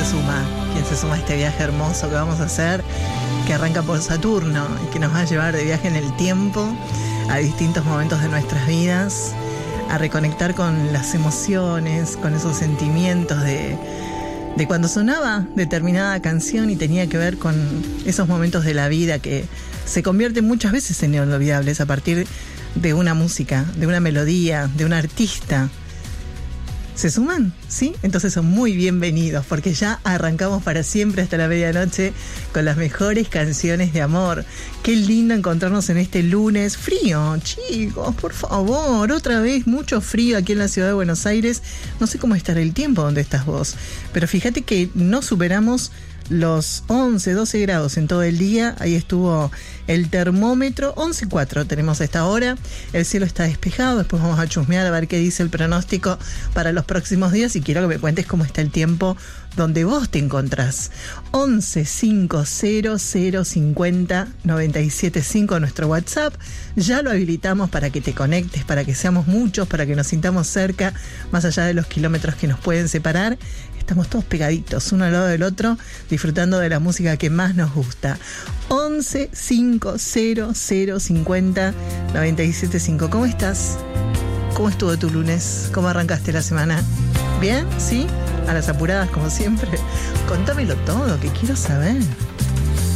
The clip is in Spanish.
se suma? ¿Quién se suma a este viaje hermoso que vamos a hacer? Que arranca por Saturno y que nos va a llevar de viaje en el tiempo a distintos momentos de nuestras vidas, a reconectar con las emociones, con esos sentimientos de cuando sonaba determinada canción y tenía que ver con esos momentos de la vida que se convierten muchas veces en inolvidables a partir de una música, de una melodía, de un artista. ¿Se suman? ¿Sí? Entonces son muy bienvenidos porque ya arrancamos para siempre hasta la medianoche con las mejores canciones de amor. Qué lindo encontrarnos en este lunes. Frío, chicos, por favor, otra vez mucho frío aquí en la ciudad de Buenos Aires. No sé cómo estará el tiempo donde estás vos, pero fíjate que no superamos los 11, 12 grados en todo el día. Ahí estuvo el termómetro, 11,4 tenemos a esta hora. El cielo está despejado, después vamos a chusmear a ver qué dice el pronóstico para los próximos días y quiero que me cuentes cómo está el tiempo donde vos te encontrás. 11 50 050 975 nuestro WhatsApp. Ya lo habilitamos para que te conectes, para que seamos muchos, para que nos sintamos cerca, más allá de los kilómetros que nos pueden separar. Estamos todos pegaditos, uno al lado del otro, disfrutando de la música que más nos gusta. 11 50 050 975. ¿Cómo estás? ¿Cómo estuvo tu lunes? ¿Cómo arrancaste la semana? ¿Bien? ¿Sí? A las apuradas, como siempre. Contámelo todo, que quiero saber.